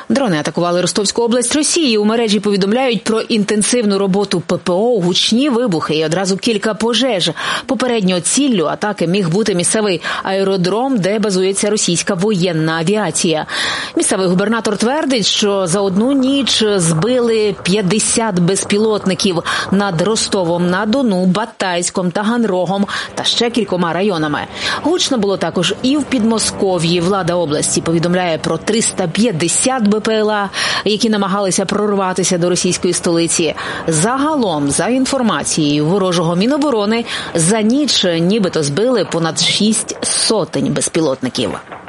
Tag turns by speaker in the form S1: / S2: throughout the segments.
S1: Дрони атакували Ростовську область Росії. У мережі повідомляють про інтенсивну роботу ППО, гучні вибухи і одразу кілька пожеж. Попередньо ціллю атаки міг бути місцевий аеродром, де базується російська воєнна авіація. Місцевий губернатор твердить, що за одну ніч збили 50 безпілотників над Ростовом-на-Дону, Батайськом, Таганрогом та ще кількома районами. Гучно було також і в Підмосков'ї. Влада області повідомляє про 350 БПЛА, які намагалися прорватися до російської столиці. Загалом, за інформацією ворожого Міноборони, за ніч нібито збили понад 6 сотень безпілотників.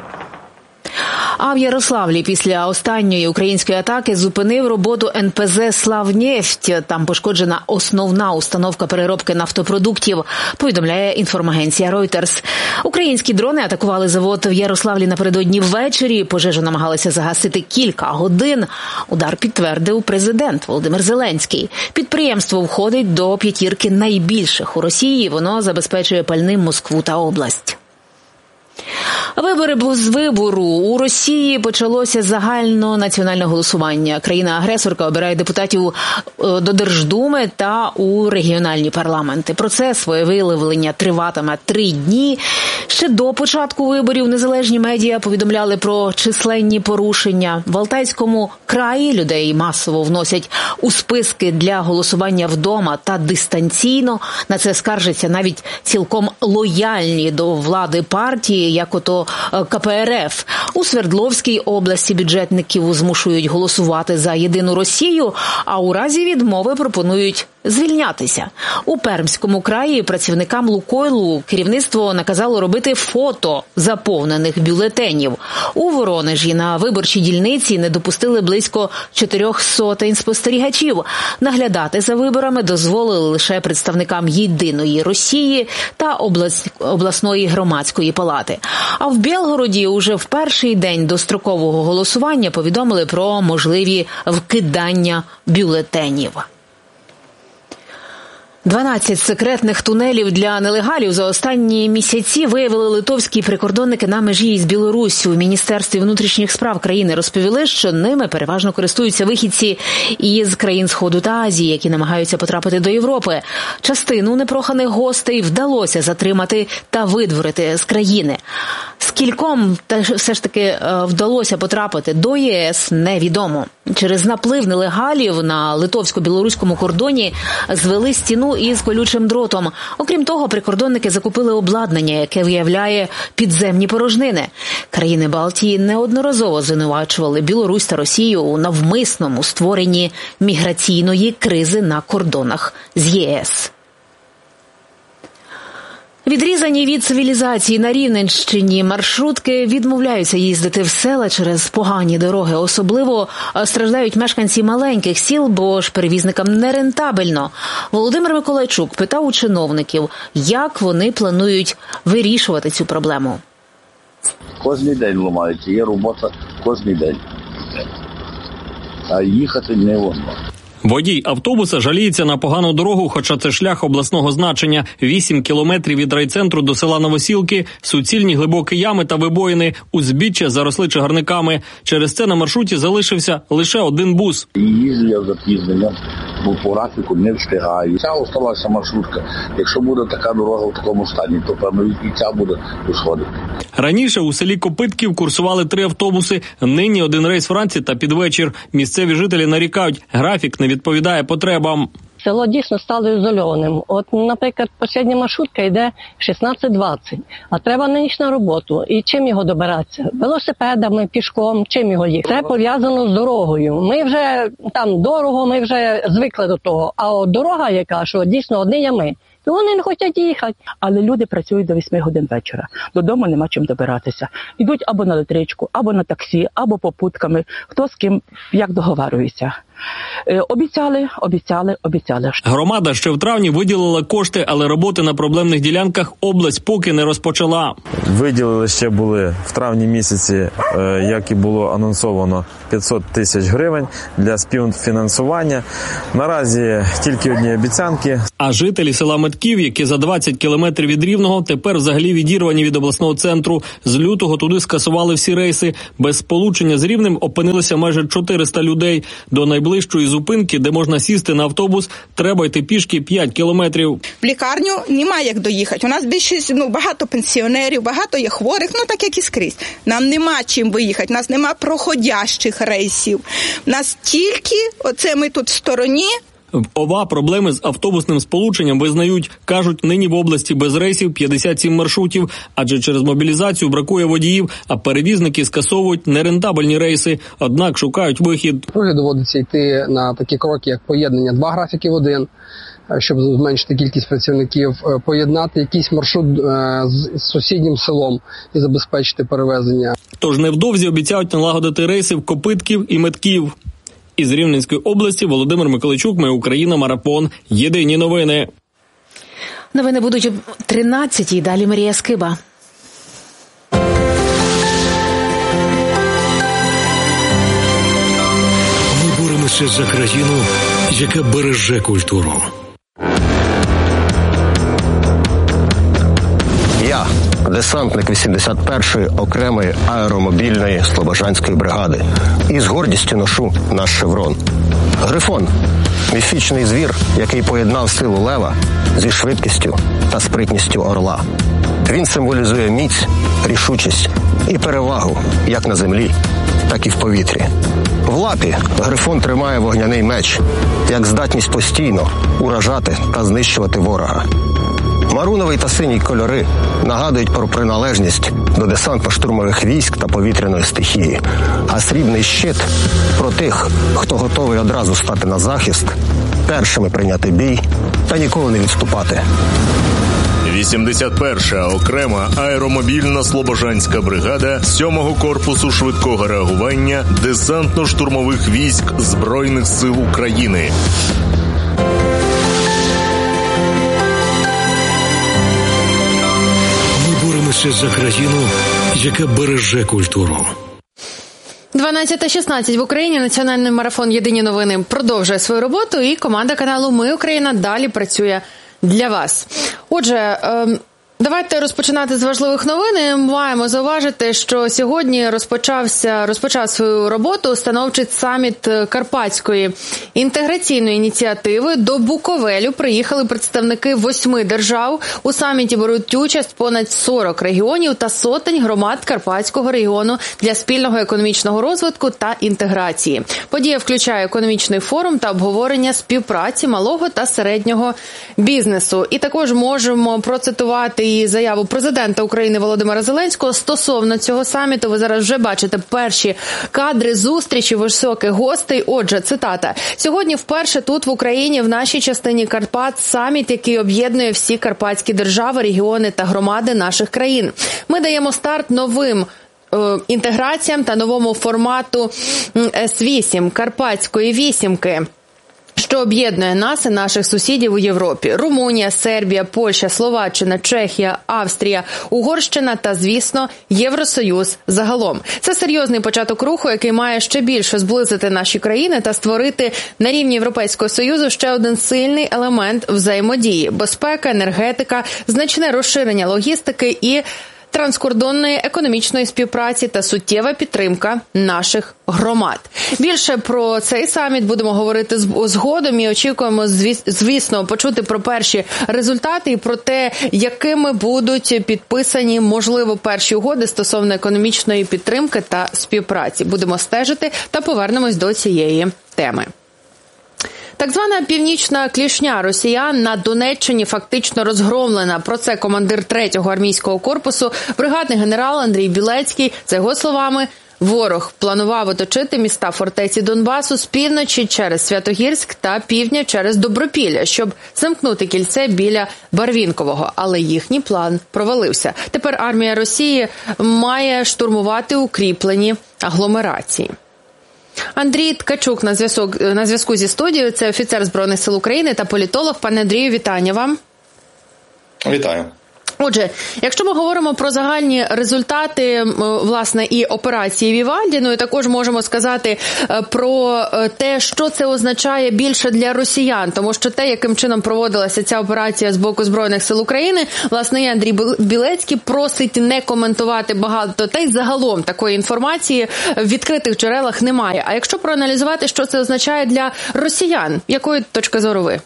S1: А в Ярославлі після останньої української атаки зупинив роботу НПЗ «Славнефть». Там пошкоджена основна установка переробки нафтопродуктів, повідомляє інформагенція Reuters. Українські дрони атакували завод в Ярославлі напередодні ввечері. Пожежу намагалися загасити кілька годин. Удар підтвердив президент Володимир Зеленський. Підприємство входить до п'ятірки найбільших у Росії. Воно забезпечує пальним Москву та область. Вибори без вибору. У Росії почалося загальнонаціональне голосування. Країна-агресорка обирає депутатів до Держдуми та у регіональні парламенти. Процес волевиявлення триватиме 3 дні. Ще до початку виборів незалежні медіа повідомляли про численні порушення. В Алтайському краї людей масово вносять у списки для голосування вдома та дистанційно. На це скаржаться навіть цілком лояльні до влади партії, як ото КПРФ. У Свердловській області бюджетників змушують голосувати за «Єдину Росію», а у разі відмови пропонують звільнятися. У Пермському краї працівникам «Лукойлу» керівництво наказало робити фото заповнених бюлетенів. У Воронежі на виборчій дільниці не допустили близько 400 спостерігачів. Наглядати за виборами дозволили лише представникам «Єдиної Росії» та обласної громадської палати. А в Білгороді уже в перший день дострокового голосування повідомили про можливі вкидання бюлетенів. 12 секретних тунелів для нелегалів за останні місяці виявили литовські прикордонники на межі із Білоруссю. У Міністерстві внутрішніх справ країни розповіли, що ними переважно користуються вихідці із країн Сходу та Азії, які намагаються потрапити до Європи. Частину непроханих гостей вдалося затримати та видворити з країни. Скільком все ж таки вдалося потрапити до ЄС, невідомо. Через наплив нелегалів на литовсько-білоруському кордоні звели стіну із колючим дротом. Окрім того, прикордонники закупили обладнання, яке виявляє підземні порожнини. Країни Балтії неодноразово звинувачували Білорусь та Росію у навмисному створенні міграційної кризи на кордонах з ЄС. Відрізані від цивілізації на Рівненщині маршрутки відмовляються їздити в села через погані дороги. Особливо страждають мешканці маленьких сіл, бо ж перевізникам нерентабельно. Володимир Миколайчук питав у чиновників, як вони планують вирішувати цю проблему.
S2: Кожний день ламають, є робота кожний день. А їхати не можна.
S3: Водій автобуса жаліється на погану дорогу, хоча це шлях обласного значення. 8 кілометрів від райцентру до села Новосілки, суцільні глибокі ями та вибоїни, узбіччя заросли чагарниками. Через це на маршруті залишився лише один бус.
S2: Їжджу я з запізненням, бо по графіку не встигаю. Ця осталася маршрутка. Якщо буде така дорога в такому стані, то певно і ця буде усходити.
S3: Раніше у селі Копитків курсували 3 автобуси, нині один рейс вранці та під вечір. Місцеві жителі нарікають, графік не відповідає потребам.
S4: Село дійсно стало ізольованим. От, наприклад, остання маршрутка йде 16:20, а треба на ніч на роботу. І чим його добиратися? Велосипедами, пішком, чим його їхати? Це пов'язано з дорогою. Ми вже там дорого, ми вже звикли до того. А от дорога, яка, що дійсно одні ями. І вони не хочуть їхати.
S5: Але люди працюють до 8 годин вечора. Додому нема чим добиратися. Йдуть або на електричку, або на таксі, або попутками. Хто з ким, як договарюється. Обіцяли.
S3: Громада ще в травні виділила кошти, але роботи на проблемних ділянках область поки не розпочала.
S6: Виділили ще були в травні місяці, як і було анонсовано, 500 тисяч гривень для співфінансування. Наразі тільки одні обіцянки.
S3: А жителі села Метків, які за 20 кілометрів від Рівного, тепер взагалі відірвані від обласного центру. З лютого туди скасували всі рейси. Без сполучення з Рівнем опинилося майже 400 людей. До найближчої зупинки, де можна сісти на автобус, треба йти пішки 5 кілометрів.
S7: В лікарню немає як доїхати. У нас більшість, багато пенсіонерів, багато є хворих, так як і скрізь. Нам нема чим виїхати, у нас нема проходящих рейсів. У нас тільки, оце ми тут в стороні.
S3: В ОВА проблеми з автобусним сполученням визнають. Кажуть, нині в області без рейсів 57 маршрутів, адже через мобілізацію бракує водіїв, а перевізники скасовують нерентабельні рейси, однак шукають вихід.
S8: Доводиться йти на такі кроки, як поєднання 2 графіки в один, щоб зменшити кількість працівників, поєднати якийсь маршрут з сусіднім селом і забезпечити перевезення.
S3: Тож невдовзі обіцяють налагодити рейси в Копитків і Метків. Із Рівненської області Володимир Миколайчук, Ми Україна, Марафон. Єдині новини.
S1: Новини будуть о 13-й. Далі Марія Скиба.
S9: Ми боремося за країну, яка береже культуру.
S10: Я – десантник 81-ї окремої аеромобільної Слобожанської бригади. І з гордістю ношу наш шеврон. Грифон – міфічний звір, який поєднав силу лева зі швидкістю та спритністю орла. Він символізує міць, рішучість і перевагу як на землі, так і в повітрі. В лапі Грифон тримає вогняний меч, як здатність постійно уражати та знищувати ворога. Маруновий та синій кольори нагадують про приналежність до десантно-штурмових військ та повітряної стихії, а срібний щит – про тих, хто готовий одразу стати на захист, першими прийняти бій та ніколи не відступати.
S11: 81-ша окрема аеромобільна Слобожанська бригада 7-го корпусу швидкого реагування десантно-штурмових військ Збройних сил України.
S9: Боремося за країну, яка береже культуру.
S12: 12:16 в Україні. Національний марафон «Єдині новини» продовжує свою роботу, і команда каналу «Ми Україна» далі працює для вас. Отже, давайте розпочинати з важливих новин. Маємо зауважити, що сьогодні розпочав свою роботу установчий саміт Карпатської інтеграційної ініціативи. До Буковелю приїхали представники 8 держав. У саміті беруть участь понад 40 регіонів та сотень громад Карпатського регіону для спільного економічного розвитку та інтеграції. Подія включає економічний форум та обговорення співпраці малого та середнього бізнесу. І також можемо процитувати і заяву президента України Володимира Зеленського стосовно цього саміту. Ви зараз вже бачите перші кадри зустрічі високих гостей. Отже, цитата. «Сьогодні вперше тут в Україні, в нашій частині Карпат, саміт, який об'єднує всі карпатські держави, регіони та громади наших країн. Ми даємо старт новим інтеграціям та новому формату С-8, Карпатської вісімки, що об'єднує нас і наших сусідів у Європі. Румунія, Сербія, Польща, Словаччина, Чехія, Австрія, Угорщина та, звісно, Євросоюз загалом. Це серйозний початок руху, який має ще більше зблизити наші країни та створити на рівні Європейського Союзу ще один сильний елемент взаємодії – безпека, енергетика, значне розширення логістики і транскордонної економічної співпраці та суттєва підтримка наших громад». Більше про цей саміт будемо говорити згодом і очікуємо, звісно, почути про перші результати і про те, якими будуть підписані, можливо, перші угоди стосовно економічної підтримки та співпраці. Будемо стежити та повернемось до цієї теми. Так звана північна клішня росіян на Донеччині фактично розгромлена. Про це командир 3-го армійського корпусу, бригадний генерал Андрій Білецький. За його словами, ворог планував оточити міста фортеці Донбасу з півночі через Святогірськ та півдня через Добропілля, щоб замкнути кільце біля Барвінкового. Але їхній план провалився. Тепер армія Росії має штурмувати укріплені агломерації. Андрій Ткачук на зв'язку зі студією. Це офіцер Збройних сил України та політолог. Пане Андрію, вітання вам.
S13: Вітаю.
S12: Отже, якщо ми говоримо про загальні результати, власне, і операції Вівальді, ну і також можемо сказати про те, що це означає більше для росіян, тому що те, яким чином проводилася ця операція з боку Збройних сил України, власне, і Андрій Білецький просить не коментувати багато, та й загалом такої інформації в відкритих джерелах немає. А якщо проаналізувати, що це означає для росіян, якої точки зору ви?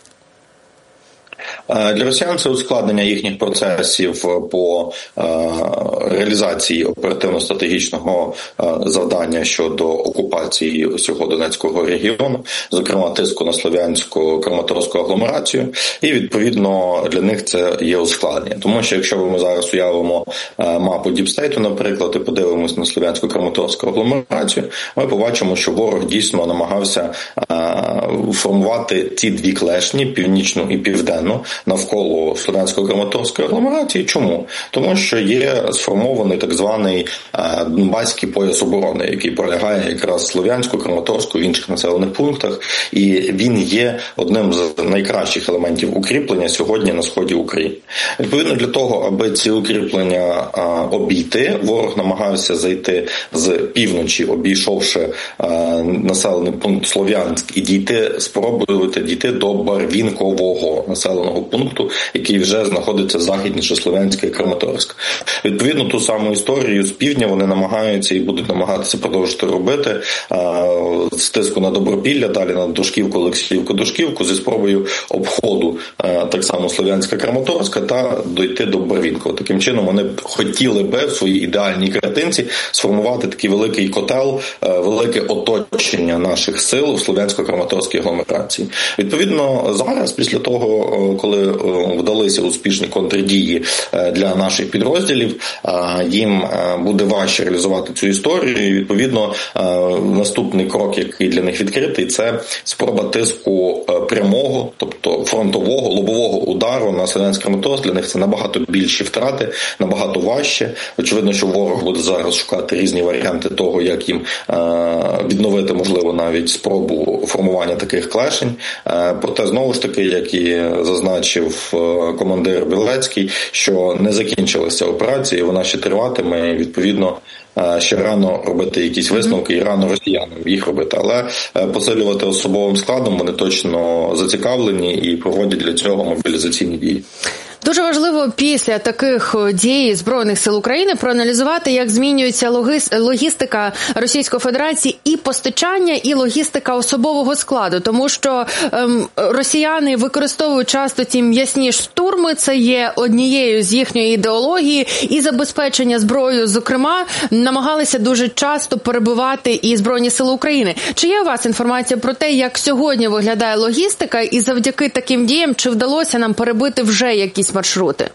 S13: Для росіян це ускладнення їхніх процесів по реалізації оперативно-стратегічного завдання щодо окупації усього Донецького регіону, зокрема тиску на слов'янську краматорську агломерацію, і відповідно для них це є ускладнення. Тому що якщо ми зараз уявимо мапу Діпстейту, наприклад, і подивимось на слов'янську краматорську агломерацію, ми побачимо, що ворог дійсно намагався формувати ці дві клешні, північну і південну, навколо Слов'янсько-Краматорської агломерації. Чому? Тому що є сформований так званий Донбаський пояс оборони, який пролягає якраз Слов'янську, Краматорську, в інших населених пунктах, і він є одним з найкращих елементів укріплення сьогодні на сході України. Відповідно, для того, аби ці укріплення обійти, ворог намагався зайти з півночі, обійшовши населений пункт Слов'янськ, і спробувати дійти до Барвінкового населеного пункту, який вже знаходиться західніше Слов'янська і Краматорська. Відповідно, ту саму історію з півдня вони намагаються і будуть намагатися продовжити робити з тиску на Добропілля, далі на Дошківку, Олексіївку, Дошківку, зі спробою обходу так само Слов'янська, Краматорська та дойти до Барвінкова. Таким чином вони хотіли би в своїй ідеальній картинці сформувати такий великий котел, велике оточення наших сил в Слов'янсько-Краматорській агломерації. Відповідно, зараз, після того, коли вдалися успішні контрдії для наших підрозділів, їм буде важче реалізувати цю історію. І, відповідно, наступний крок, який для них відкритий, це спроба тиску прямого, тобто фронтового, лобового удару на Слов'янськ-Краматорськ. Для них це набагато більші втрати, набагато важче. Очевидно, що ворог буде зараз шукати різні варіанти того, як їм відновити, можливо, навіть спробу формування таких клешень. Проте, знову ж таки, як і зазначив командир Білецький, що не закінчилася операція, вона ще триватиме, і, відповідно, ще рано робити якісь висновки і рано росіянам їх робити. Але посилювати особовим складом вони точно зацікавлені і проводять для цього мобілізаційні дії.
S12: Дуже важливо після таких дій Збройних сил України проаналізувати, як змінюється логістика Російської Федерації і постачання, і логістика особового складу. Тому що росіяни використовують часто ці м'ясні штурми, це є однією з їхньої ідеології, і забезпечення зброєю, зокрема, намагалися дуже часто перебивати і Збройні сили України. Чи є у вас інформація про те, як сьогодні виглядає логістика, і завдяки таким діям, чи вдалося нам перебити вже якісь маршрути?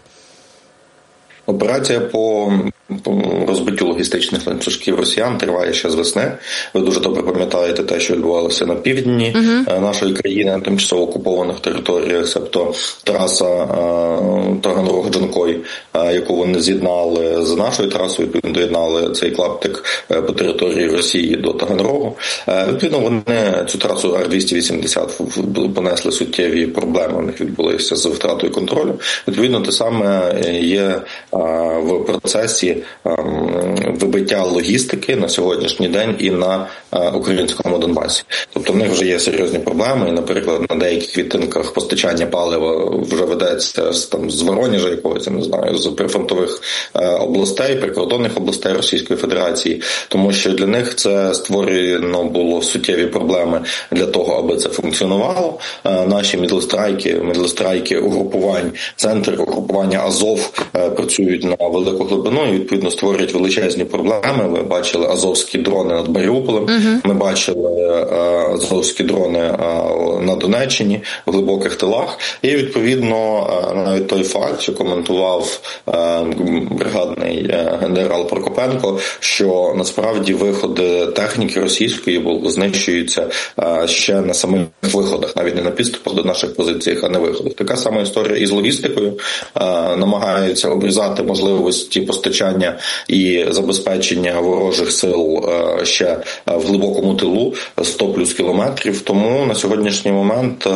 S13: Операція по розбиттю логістичних ланцюжків росіян триває ще з весни. Ви дуже добре пам'ятаєте те, що відбувалося на півдні нашої країни, на тимчасово окупованих територіях, тобто траса Таганрог-Джанкой, яку вони з'єднали з нашою трасою, відповідно доєднали цей клаптик по території Росії до Таганрогу. Відповідно, вони цю трасу Р-280 понесли суттєві проблеми, у них відбулися з втратою контролю. Відповідно, те саме є в процесі вибиття логістики на сьогоднішній день і на українському Донбасі. Тобто в них вже є серйозні проблеми, і, наприклад, на деяких відтинках постачання палива вже ведеться там з Воронежа якогось, я не знаю, з прифронтових областей, прикордонних областей Російської Федерації, тому що для них це створено було суттєві проблеми для того, аби це функціонувало. Наші мідлстрайки угрупувань, центри угрупування Азов працюють на велику глибину і, відповідно, створюють величезні проблеми. Ви бачили азовські дрони над Маріуполем, ми бачили азовські дрони на Донеччині, в глибоких тилах. І, відповідно, навіть той факт, що коментував бригадний генерал Прокопенко, що насправді виходи техніки російської знищуються ще на самих виходах, навіть не на підступах до наших позицій, а на виходах. Така сама історія і з логістикою. Намагаються обрізати можливості постачання просування і забезпечення ворожих сил ще в глибокому тилу 100 плюс кілометрів. Тому на сьогоднішній момент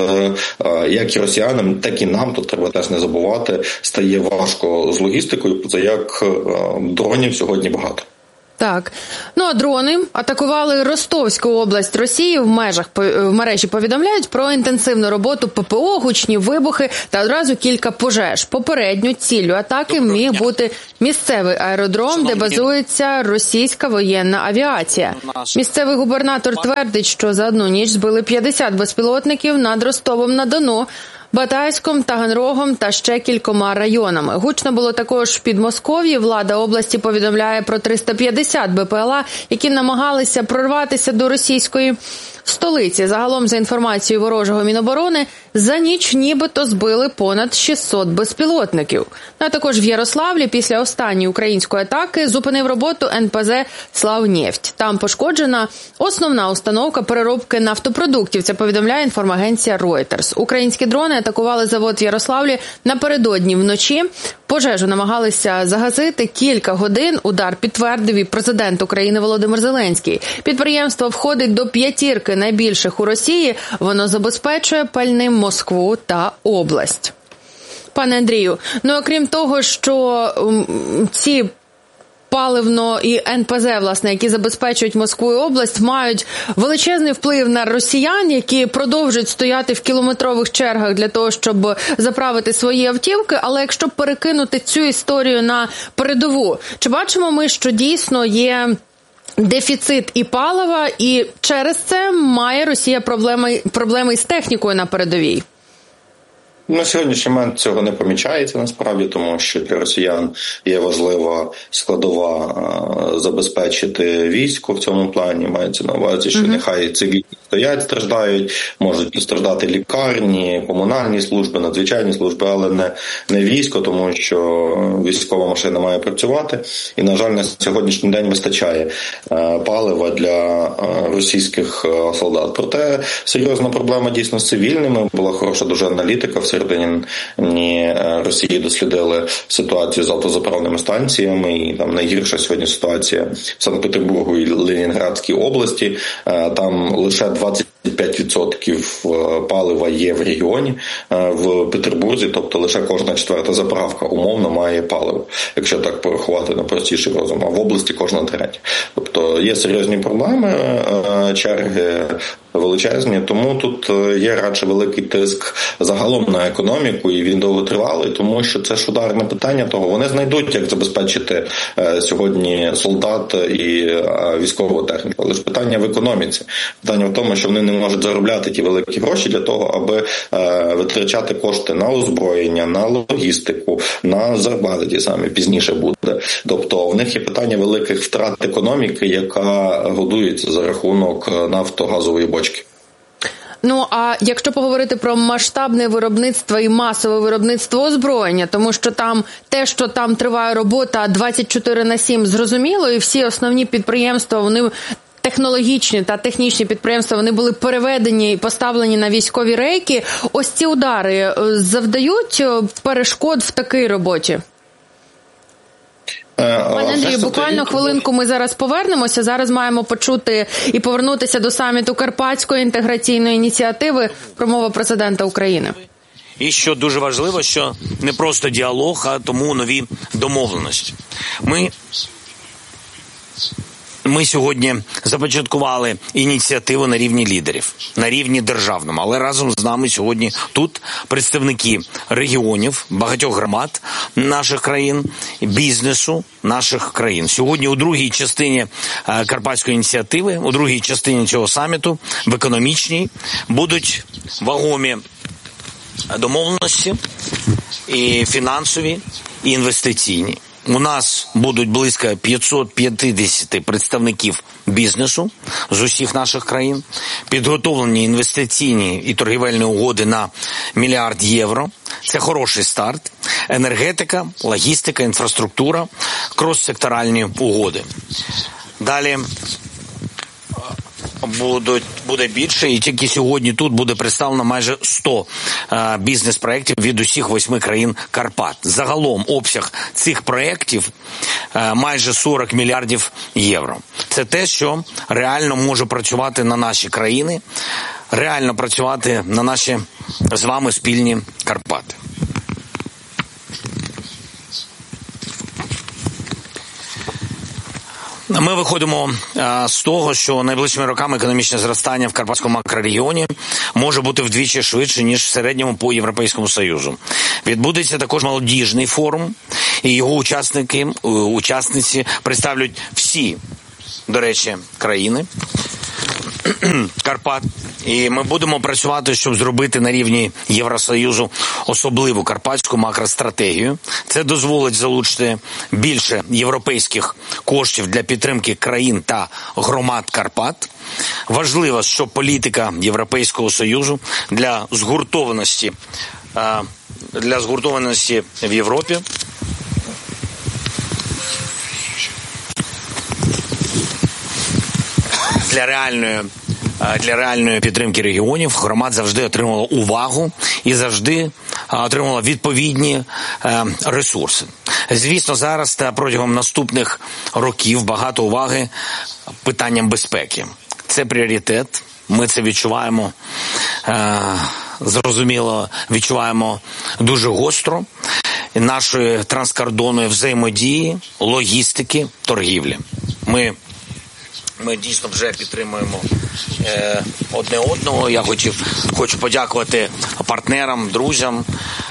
S13: як і росіянам, так і нам, тут треба теж не забувати, стає важко з логістикою, поза як дронів сьогодні багато.
S12: Так. Ну, а дрони атакували Ростовську область Росії. В мережі повідомляють про інтенсивну роботу ППО, гучні вибухи та одразу кілька пожеж. Попередньо ціллю атаки міг бути місцевий аеродром, де базується російська воєнна авіація. Місцевий губернатор твердить, що за одну ніч збили 50 безпілотників над Ростовом-на-Дону, Батайськом, Таганрогом та ще кількома районами. Гучно було також в Підмосков'ї. Влада області повідомляє про 350 БПЛА, які намагалися прорватися до російської столиці. Загалом, за інформацією ворожого Міноборони, за ніч нібито збили понад 600 безпілотників. А також в Ярославлі після останньої української атаки зупинив роботу НПЗ «Славнефть». Там пошкоджена основна установка переробки нафтопродуктів. Це повідомляє інформагенція Reuters. Українські дрони атакували завод в Ярославлі напередодні вночі. Пожежу намагалися загасити кілька годин. Удар підтвердив і президент України Володимир Зеленський. Підприємство входить до 5 найбільших у Росії. Воно забезпечує пальним Москву та область. Пане Андрію, ну окрім того, що ці паливно і НПЗ, власне, які забезпечують Москву і область, мають величезний вплив на росіян, які продовжують стояти в кілометрових чергах для того, щоб заправити свої автівки. Але якщо перекинути цю історію на передову, чи бачимо ми, що дійсно є дефіцит і палива, і через це має Росія проблеми з технікою на передовій?
S13: На сьогоднішній момент цього не помічається насправді, тому що для росіян є важлива складова забезпечити військо в цьому плані. Мається на увазі, що нехай цивільні стоять, страждають, можуть постраждати лікарні, комунальні служби, надзвичайні служби, але не військо, тому що військова машина має працювати. І, на жаль, на сьогоднішній день вистачає палива для російських солдат. Проте серйозна проблема дійсно з цивільними. Була хороша дуже аналітика. Всередині Росії дослідили ситуацію з автозаправними станціями, і там найгірша сьогодні ситуація в Санкт-Петербургу і Ленінградській області. Там лише 25% палива є в регіоні, в Петербурзі, тобто лише кожна 4-та заправка умовно має паливо, якщо так порахувати на простіший розум, а в області кожна 3-я. Тобто є серйозні проблеми, черги величезні, тому тут є радше великий тиск загалом на економіку, і він довготривалий, тому що це ж ударне питання того. Вони знайдуть, як забезпечити сьогодні солдат і військову техніку. Але ж питання в економіці. Питання в тому, що вони не можуть заробляти ті великі гроші для того, аби витрачати кошти на озброєння, на логістику, на зарплати ті самі пізніше буде. Тобто в них є питання великих втрат економіки, яка годується за рахунок нафтогазової бочки.
S12: Ну, а якщо поговорити про масштабне виробництво і масове виробництво озброєння, тому що там те, що там триває робота 24/7, зрозуміло, і всі основні підприємства, вони технологічні та технічні підприємства, вони були переведені і поставлені на військові рейки. Ось ці удари завдають перешкод в такій роботі? Пане Андрію, буквально хвилинку ми зараз повернемося. Зараз маємо почути і повернутися до саміту Карпатської інтеграційної ініціативи. Промова президента України.
S14: І що дуже важливо, що не просто діалог, а тому нові домовленості. Ми сьогодні започаткували ініціативу на рівні лідерів, на рівні державному, але разом з нами сьогодні тут представники регіонів, багатьох громад наших країн, бізнесу наших країн. Сьогодні у другій частині Карпатської ініціативи, у другій частині цього саміту, в економічній, будуть вагомі домовленості і фінансові, і інвестиційні. У нас будуть близько 550 представників бізнесу з усіх наших країн, підготовлені інвестиційні і торгівельні угоди на $1 мільярд. Це хороший старт. Енергетика, логістика, інфраструктура, крос-секторальні угоди. Далі буде більше, і тільки сьогодні тут буде представлено майже 100 бізнес-проєктів від усіх 8 країн Карпат. Загалом обсяг цих проєктів майже 40 мільярдів євро. Це те, що реально може працювати на наші країни, реально працювати на наші з вами спільні Карпати. Ми виходимо з того, що найближчими роками економічне зростання в Карпатському макрорегіоні може бути вдвічі швидше, ніж в середньому по Європейському Союзу. Відбудеться також молодіжний форум, і його учасниці представлять всі, до речі, країни Карпат. І ми будемо працювати, щоб зробити на рівні Євросоюзу особливу карпатську макростратегію. Це дозволить залучити більше європейських коштів для підтримки країн та громад Карпат. Важливо, що політика Європейського Союзу для згуртованості в Європі для реальної підтримки регіонів громад завжди отримувала увагу і завжди отримувала відповідні ресурси. Звісно, зараз та протягом наступних років багато уваги питанням безпеки. Це пріоритет, ми це відчуваємо, зрозуміло, відчуваємо дуже гостро нашої транскордонної взаємодії, логістики, торгівлі. Ми дійсно вже підтримуємо одне одного. Я хочу подякувати партнерам, друзям.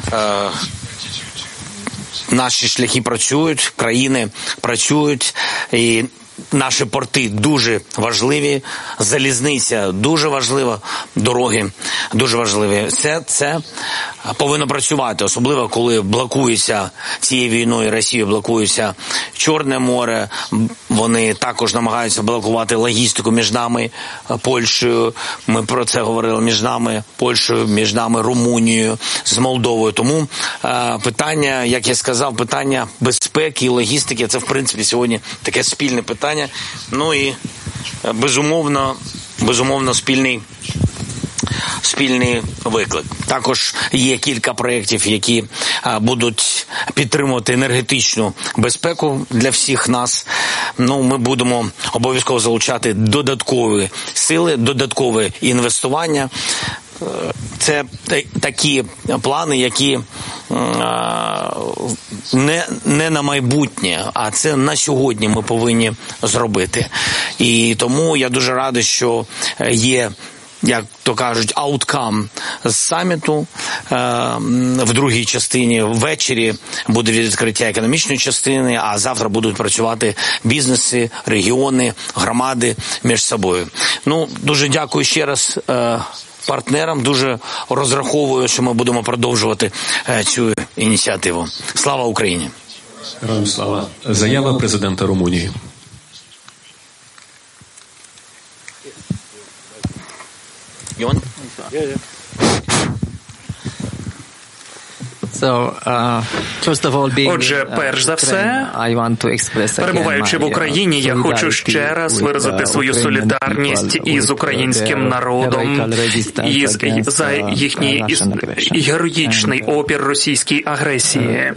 S14: Наші шляхи працюють, країни працюють, і наші порти дуже важливі, залізниця дуже важлива, дороги дуже важливі. Це повинно працювати, особливо коли блокується цією війною, Росією блокується Чорне море, вони також намагаються блокувати логістику між нами, Польщею, ми про це говорили, між нами, Польщею, між нами, Румунією, з Молдовою. Тому питання, як я сказав, питання безпеки і логістики, це в принципі сьогодні таке спільне питання. Ну і безумовно спільний виклик. Також є кілька проєктів, які будуть підтримувати енергетичну безпеку для всіх нас. Ми будемо обов'язково залучати додаткові сили, додаткове інвестування. Це такі плани, які не на майбутнє, а це на сьогодні ми повинні зробити. І тому я дуже радий, що є, як то кажуть, ауткам з саміту в другій частині. Ввечері буде відкриття економічної частини, а завтра будуть працювати бізнеси, регіони, громади між собою. Дуже дякую ще раз партнерам, дуже розраховую, що ми будемо продовжувати цю ініціативу. Слава Україні!
S15: Героям слава! Заява президента Румунії.
S16: Отже, перш за все, перебуваючи в Україні, я хочу ще раз виразити свою солідарність із українським народом за їхній героїчний опір російській агресії.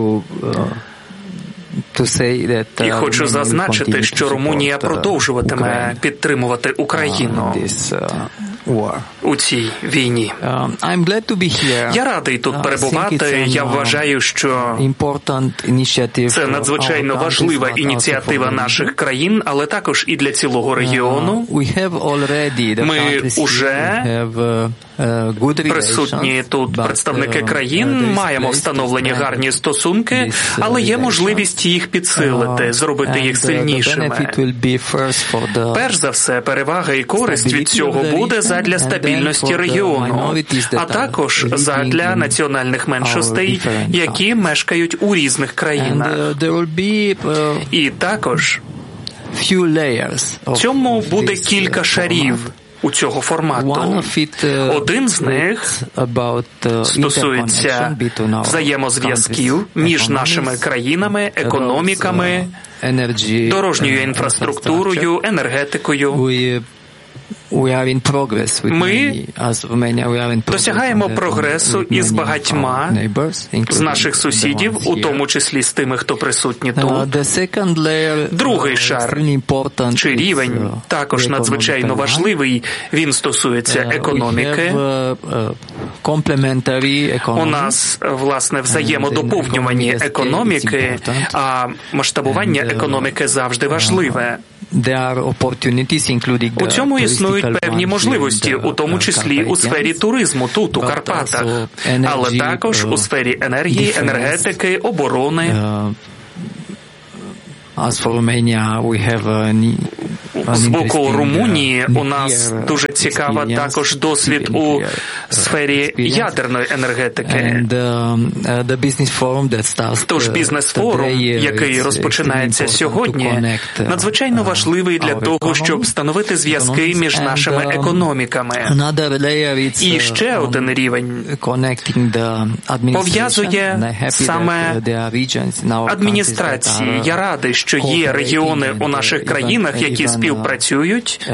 S16: І хочу зазначити, що Румунія продовжуватиме підтримувати Україну у цій війні. Я радий тут перебувати. Я вважаю, що це надзвичайно важлива ініціатива наших країн, але також і для цілого регіону. Ми вже присутні тут представники країн, маємо встановлені гарні стосунки, але є можливість їх підсилити, зробити їх сильнішими. Перш за все, перевага і користь від цього буде задля стабільності регіону, а також задля національних меншостей, які мешкають у різних країнах. І також цьому буде кілька шарів у цього формату. Один з них стосується взаємозв'язків між нашими країнами, економіками, дорожньою інфраструктурою, енергетикою. Ми досягаємо прогресу із багатьма з наших сусідів, у тому числі з тими, хто присутні тут. Другий шар, чи рівень, також надзвичайно важливий. Він стосується економіки. У нас, власне, взаємодоповнювані економіки, а масштабування економіки завжди важливе. У цьому існують певні можливості, у тому числі у сфері туризму тут, у Карпатах, але також у сфері енергії, енергетики, оборони. З боку Румунії у нас дуже цікава також досвід у сфері ядерної енергетики. Тож бізнес-форум, який розпочинається сьогодні, надзвичайно важливий для того, щоб встановити зв'язки між нашими економіками. І ще один рівень пов'язує саме адміністрації. Я радий, що є регіони у наших країнах, які співпрацюють.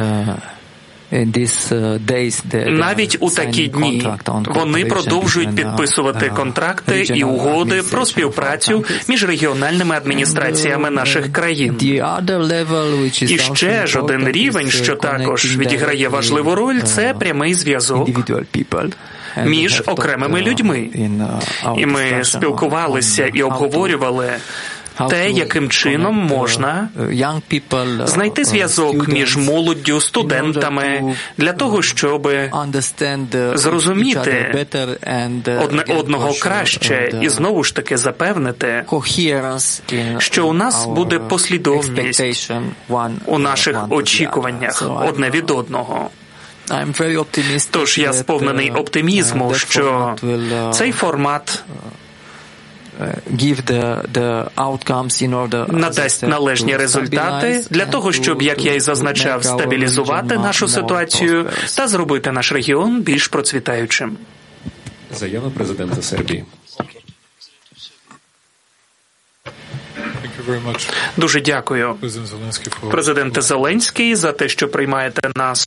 S16: Навіть у такі дні вони продовжують підписувати контракти і угоди про співпрацю між регіональними адміністраціями наших країн. І ще ж один рівень, що також відіграє важливу роль, це прямий зв'язок між окремими людьми. І ми спілкувалися і обговорювали те, яким чином можна знайти зв'язок між молоддю, студентами, для того, щоб зрозуміти одне одного краще і знову ж таки запевнити, що у нас буде послідовність у наших очікуваннях одне від одного. Тож я сповнений оптимізму, що цей формат надасть належні результати для того, щоб, як я і зазначав, стабілізувати нашу ситуацію та зробити наш регіон більш процвітаючим.
S15: Заява президента Сербії.
S16: Дуже дякую, президенте Зеленський, за те, що приймаєте нас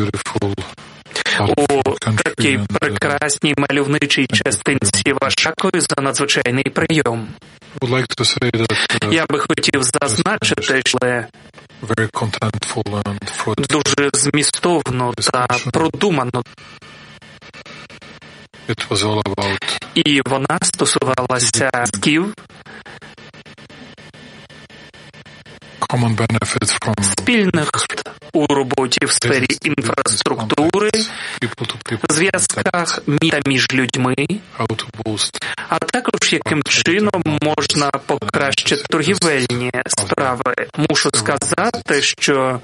S16: у такій прекрасній мальовничій частинці Вашакої за надзвичайний прийом. Я би хотів зазначити, що дуже змістовно та продумано. І вона стосувалася зв'язків, спільних у роботі в сфері інфраструктури, зв'язках між людьми, а також яким чином можна покращити торгівельні справи. Мушу сказати, що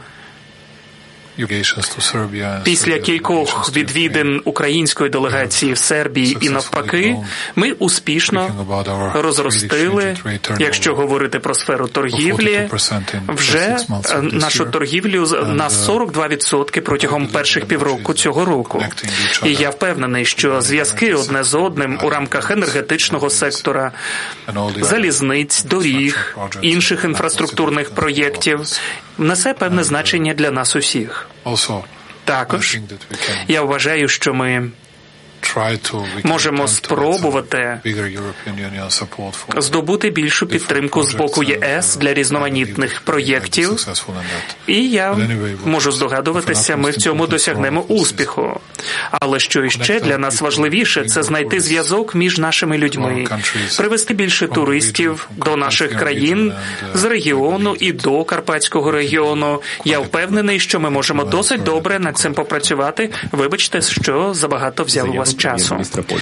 S16: після кількох відвідин української делегації в Сербії і навпаки, ми успішно розростили, якщо говорити про сферу торгівлі, вже нашу торгівлю на 42% протягом перших півроку цього року. І я впевнений, що зв'язки одне з одним у рамках енергетичного сектора, залізниць, доріг, інших інфраструктурних проєктів несе певне значення для нас усіх. Також я вважаю, що ми можемо спробувати здобути більшу підтримку з боку ЄС для різноманітних проєктів, і я можу здогадуватися, ми в цьому досягнемо успіху. Але що іще для нас важливіше, це знайти зв'язок між нашими людьми, привести більше туристів до наших країн, з регіону і до Карпатського регіону. Я впевнений, що ми можемо досить добре над цим попрацювати. Вибачте, що забагато взяв у вас часу.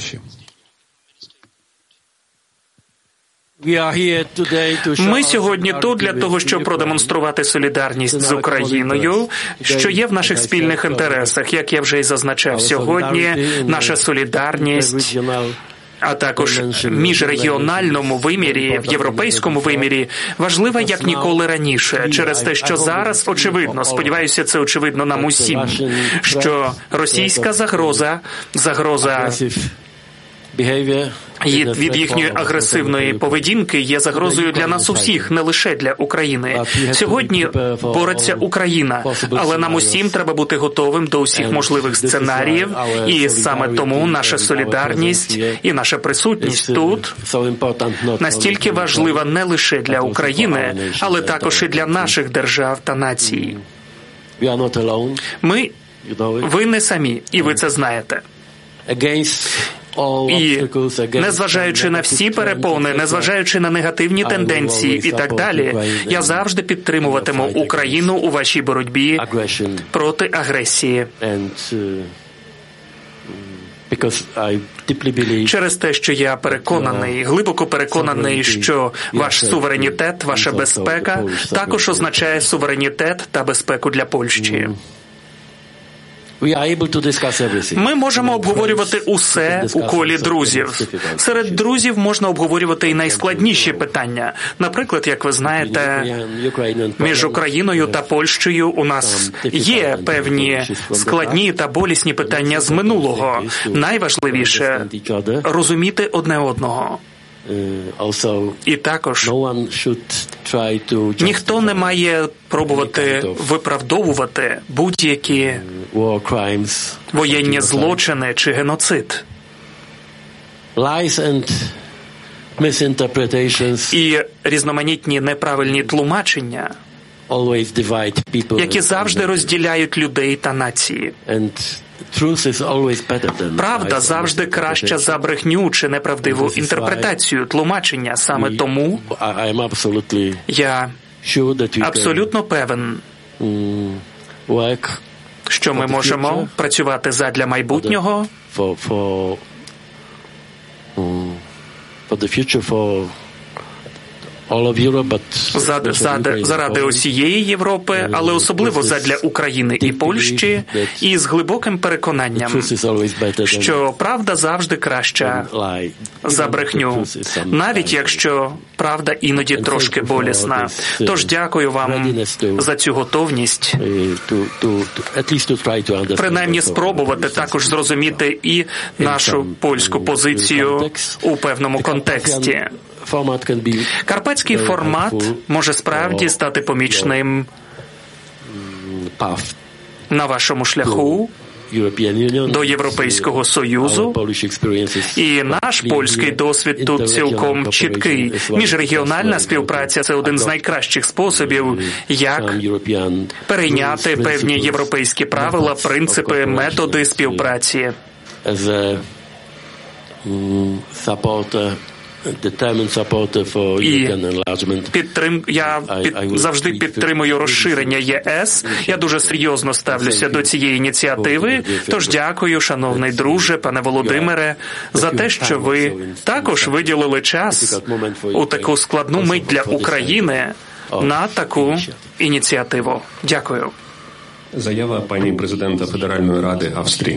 S16: Ми сьогодні тут для того, щоб продемонструвати солідарність з Україною, що є в наших спільних інтересах. Як я вже й зазначав сьогодні, наша солідарність, а також в міжрегіональному вимірі, в європейському вимірі, важлива як ніколи раніше, через те, що зараз очевидно, сподіваюся, це очевидно нам усім, що російська загроза від їхньої агресивної поведінки є загрозою для нас усіх, не лише для України. Сьогодні бореться Україна, але нам усім треба бути готовим до усіх можливих сценаріїв, і саме тому наша солідарність і наша присутність тут настільки важлива не лише для України, але також і для наших держав та націй. Ви не самі, і ви це знаєте. І незважаючи на всі перепони, незважаючи на негативні тенденції і так далі, я завжди підтримуватиму Україну у вашій боротьбі проти агресії. Через те, що я переконаний, глибоко переконаний, що ваш суверенітет, ваша безпека також означає суверенітет та безпеку для Польщі. Ми можемо обговорювати усе у колі друзів. Серед друзів можна обговорювати і найскладніші питання. Наприклад, як ви знаєте, між Україною та Польщею у нас є певні складні та болісні питання з минулого. Найважливіше – розуміти одне одного. І також ніхто не має пробувати виправдовувати будь-які воєнні злочини чи геноцид. І різноманітні неправильні тлумачення, які завжди розділяють людей та нації. Правда завжди краща за брехню чи неправдиву інтерпретацію, тлумачення. Саме тому я абсолютно певен, що ми можемо працювати задля майбутнього, заради усієї Європи, але особливо задля України і Польщі, і з глибоким переконанням, що правда завжди краща за брехню, навіть якщо правда іноді трошки болісна. Тож дякую вам за цю готовність, принаймні спробувати також зрозуміти і нашу польську позицію у певному контексті. Карпатський формат може справді стати помічним на вашому шляху до Європейського Союзу, і наш польський досвід тут цілком чіткий. Міжрегіональна співпраця – це один з найкращих способів, як перейняти певні європейські правила, принципи, методи співпраці. І я завжди підтримую розширення ЄС. Я дуже серйозно ставлюся до цієї ініціативи. Тож дякую, шановний друже, пане Володимире, за те, що ви також виділили час у таку складну мить для України на таку ініціативу. Дякую.
S15: Заява пані президента Федеральної Ради Австрії.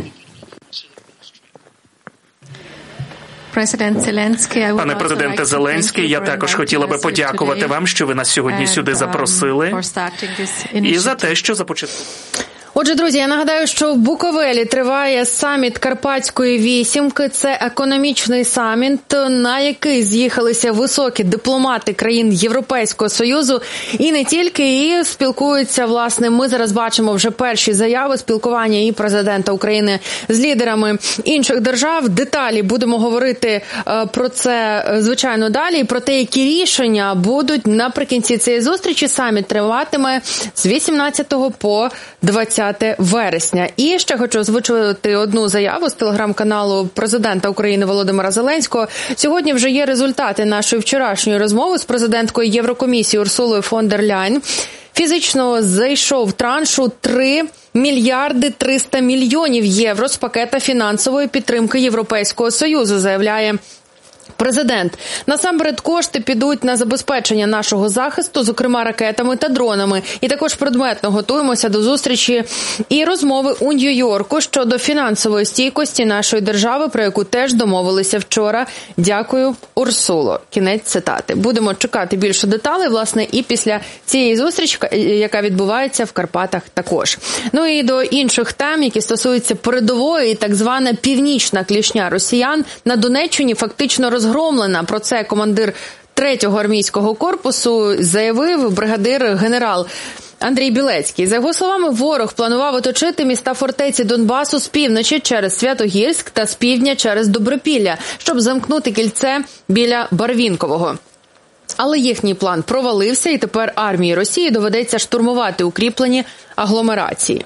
S16: Пане президенте Зеленський, я також хотіла би подякувати вам, що ви нас сьогодні сюди запросили, і за те, що започаткували.
S12: Отже, друзі, я нагадаю, що в Буковелі триває саміт Карпатської вісімки. Це економічний саміт, на який з'їхалися високі дипломати країн Європейського Союзу. І не тільки, і спілкуються, власне, ми зараз бачимо вже перші заяви спілкування і президента України з лідерами інших держав. Деталі будемо говорити про це, звичайно, далі. І про те, які рішення будуть наприкінці цієї зустрічі. Саміт триватиме з 18 по 20 вересня. І ще хочу озвучити одну заяву з телеграм-каналу президента України Володимира Зеленського. Сьогодні вже є результати нашої вчорашньої розмови з президенткою Єврокомісії Урсулою фон дер Ляйн. Фізично зайшов траншу 3 мільярди 300 мільйонів євро з пакета фінансової підтримки Європейського Союзу, заявляє президент. Насамперед, кошти підуть на забезпечення нашого захисту, зокрема ракетами та дронами. І також предметно готуємося до зустрічі і розмови у Нью-Йорку щодо фінансової стійкості нашої держави, про яку теж домовилися вчора. Дякую, Урсуло. Кінець цитати. Будемо чекати більше деталей, власне, і після цієї зустрічі, яка відбувається в Карпатах також. Ну і до інших тем, які стосуються передової, так звана північна клішня росіян на Донеччині фактично розгромлена. Про це командир 3-го армійського корпусу заявив бригадир генерал Андрій Білецький. За його словами, ворог планував оточити міста фортеці Донбасу з півночі через Святогірськ та з півдня через Добропілля, щоб замкнути кільце біля Барвінкового. Але їхній план провалився, і тепер армії Росії доведеться штурмувати укріплені агломерації.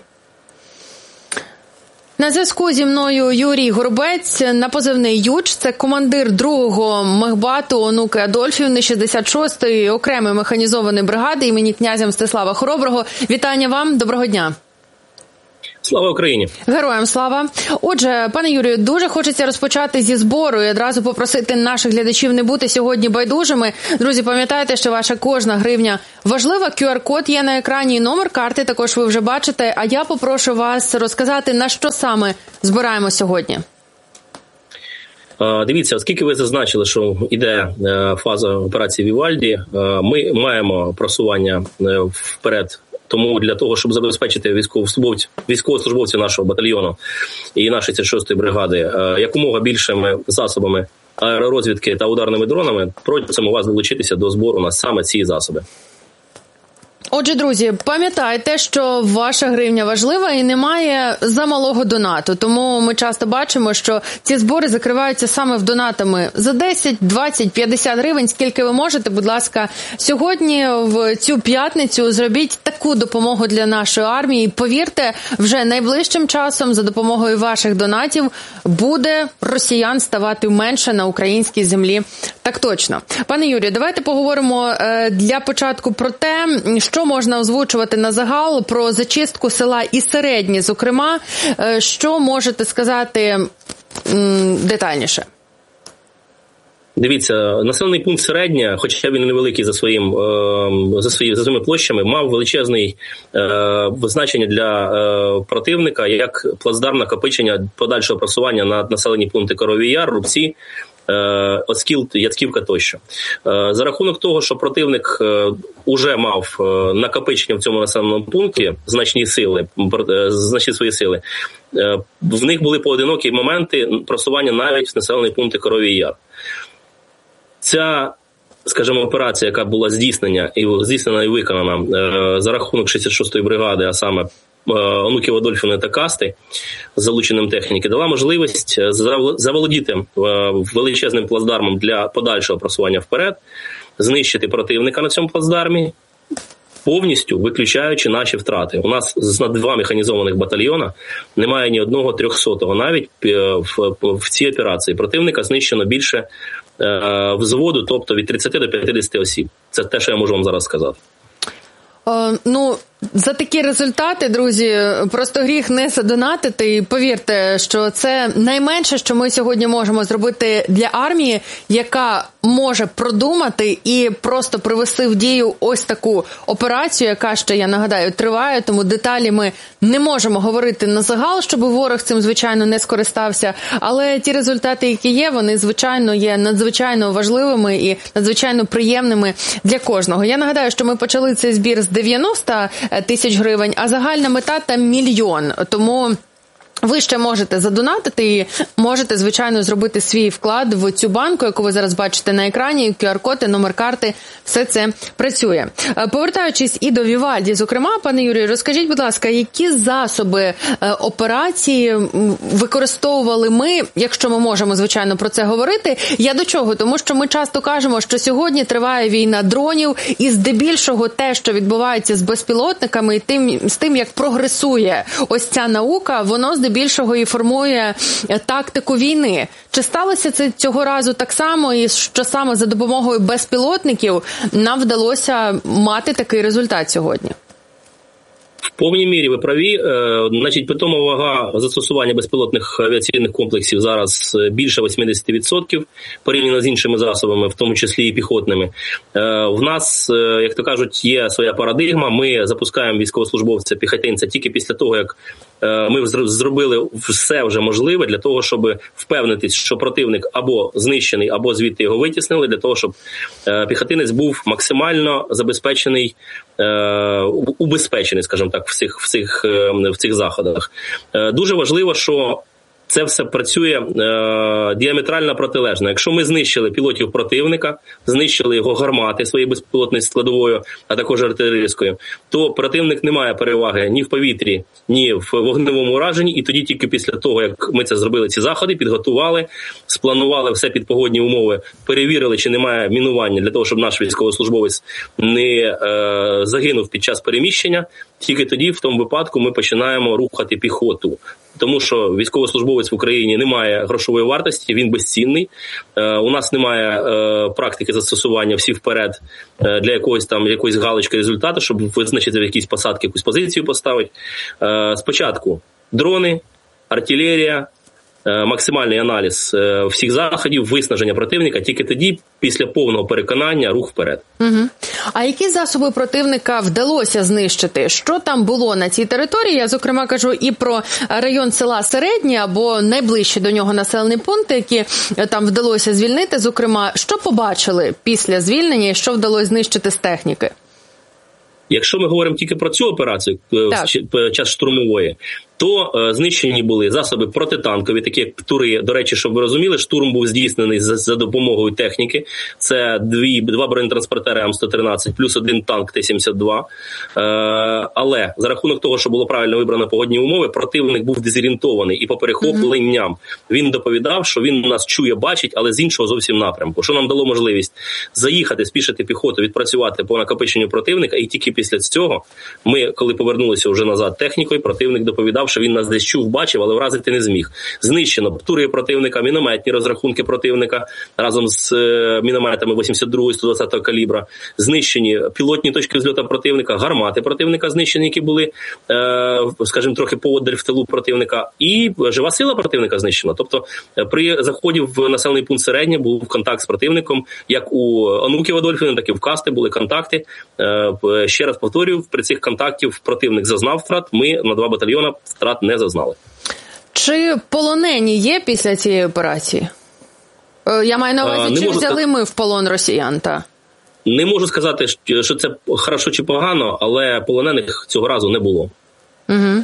S12: На зв'язку зі мною Юрій Горобець, на позивний Юч. Це командир 2-го мехбату онуки Адольфівни 66-ї окремої механізованої бригади імені князя Мстислава Хороброго. Вітання вам, доброго дня.
S17: Слава Україні!
S12: Героям слава! Отже, пане Юрію, дуже хочеться розпочати зі збору і одразу попросити наших глядачів не бути сьогодні байдужими. Друзі, пам'ятайте, що ваша кожна гривня важлива. QR-код є на екрані і номер карти також ви вже бачите. А я попрошу вас розказати, на що саме збираємо сьогодні.
S17: Дивіться, оскільки ви зазначили, що йде фаза операції Вівальді, ми маємо просування вперед. Тому для того, щоб забезпечити військовослужбовців нашого батальйону і нашої 36-ї бригади якомога більшими засобами аеророзвідки та ударними дронами, просимо вас долучитися до збору на саме ці засоби.
S12: Отже, друзі, пам'ятайте, що ваша гривня важлива і немає замалого донату. Тому ми часто бачимо, що ці збори закриваються саме в донатами за 10, 20, 50 гривень. Скільки ви можете, будь ласка, сьогодні в цю п'ятницю зробіть таку допомогу для нашої армії. Повірте, вже найближчим часом за допомогою ваших донатів буде росіян ставати менше на українській землі. Так точно. Пане Юрію, давайте поговоримо для початку про те, що можна озвучувати на загал про зачистку села і Середні, зокрема. Що можете сказати детальніше?
S17: Дивіться, населений пункт Середня, хоча він невеликий за своїми площами, мав величезне значення для противника як плацдарм накопичення подальшого просування на населені пункти Коровій Яр, Рубці, Оскіл, Яцьківка тощо. За рахунок того, що противник уже мав накопичення в цьому населеному пункті, значні свої сили, в них були поодинокі моменти просування навіть в населені пункти Коровій Яр. Ця, скажімо, операція, яка була здійснена і виконана за рахунок 66-ї бригади, а саме онуків Адольфівни та Касти з залученням техніки, дала можливість заволодіти величезним плацдармом для подальшого просування вперед, знищити противника на цьому плацдармі, повністю виключаючи наші втрати. У нас з 2 механізованих батальйона немає ні одного 300-го навіть в цій операції. Противника знищено більше взводу, тобто від 30 до 50 осіб. Це те, що я можу вам зараз сказати.
S12: За такі результати, друзі, просто гріх не задонатити. І повірте, що це найменше, що ми сьогодні можемо зробити для армії, яка може продумати і просто привести в дію ось таку операцію, яка ще, я нагадаю, триває. Тому деталі ми не можемо говорити на загал, щоб ворог цим, звичайно, не скористався. Але ті результати, які є, вони, звичайно, є надзвичайно важливими і надзвичайно приємними для кожного. Я нагадаю, що ми почали цей збір з 90 тисяч гривень, а загальна мета там 1 мільйон. Тому ви ще можете задонатити і можете, звичайно, зробити свій вклад в цю банку, яку ви зараз бачите на екрані, QR-код, номер карти, все це працює. Повертаючись і до Вівальді, зокрема, пане Юрію, розкажіть, будь ласка, які засоби операції використовували ми, якщо ми можемо, звичайно, про це говорити. Я до чого? Тому що ми часто кажемо, що сьогодні триває війна дронів, і здебільшого те, що відбувається з безпілотниками, і з тим, як прогресує ось ця наука, воно здебільшого і формує тактику війни. Чи сталося це цього разу так само, і що саме за допомогою безпілотників нам вдалося мати такий результат сьогодні?
S17: В повній мірі ви праві. Значить, питома вага застосування безпілотних авіаційних комплексів зараз більше 80% порівняно з іншими засобами, в тому числі і піхотними. В нас, як то кажуть, є своя парадигма. Ми запускаємо військовослужбовця, піхотинця тільки після того, як ми зробили все вже можливе для того, щоб впевнитись, що противник або знищений, або звідти його витіснили, для того, щоб піхотинець був максимально забезпечений, убезпечений, скажімо так, в цих заходах. Дуже важливо, що це все працює діаметрально протилежно. Якщо ми знищили пілотів противника, знищили його гармати своєю безпілотною складовою, а також артилерійською, то противник не має переваги ні в повітрі, ні в вогневому ураженні, і тоді тільки після того, як ми це зробили, ці заходи, підготували, спланували все під погодні умови, перевірили, чи немає мінування для того, щоб наш військовослужбовець не загинув під час переміщення, тільки тоді, в тому випадку, ми починаємо рухати піхоту. Тому що військовослужбовець в Україні не має грошової вартості, він безцінний. У нас немає практики застосування всі вперед для якоїсь галочки результату, щоб визначити в якійсь посадці, якусь позицію поставити. Спочатку дрони, артилерія, максимальний аналіз всіх заходів, виснаження противника, тільки тоді, після повного переконання, рух вперед.
S12: Угу. А які засоби противника вдалося знищити? Що там було на цій території? Я, зокрема, кажу і про район села Середнє, або найближчі до нього населені пункти, які там вдалося звільнити. Зокрема, що побачили після звільнення і що вдалося знищити з техніки?
S17: Якщо ми говоримо тільки про цю операцію в час штурмової, то знищені були засоби протитанкові, такі як птури. До речі, щоб ви розуміли, штурм був здійснений за допомогою техніки. Це два бронетранспортери М113 плюс один танк Т-72. Але за рахунок того, що було правильно вибрано погодні умови, противник був дезорієнтований і по перехопленням він доповідав, що він нас чує, бачить, але з іншого зовсім напрямку. Що нам дало можливість заїхати, спішити піхоту, відпрацювати по накопиченню противника, і тільки після цього ми, коли повернулися вже назад технікою, противник доповідав, що він нас десь чув, бачив, але вразити не зміг. Знищено птури противника, мінометні розрахунки противника разом з мінометами 82-ї 120-го калібра. Знищені пілотні точки взльоту противника, гармати противника знищені, які були, скажімо, трохи поодаль в тилу противника. І жива сила противника знищена. Тобто при заході в населений пункт Середнє був контакт з противником. Як у онуків Адольфівни, так і в Касти були контакти. Ще раз повторюю, при цих контактів противник зазнав втрат, ми на 2 батальйони втрат не зазнали.
S12: Чи полонені є після цієї операції? Я маю на увазі, чи взяли ми в полон росіян?
S17: Не можу сказати, що це хорошо чи погано, але полонених цього разу не було.
S12: Угу.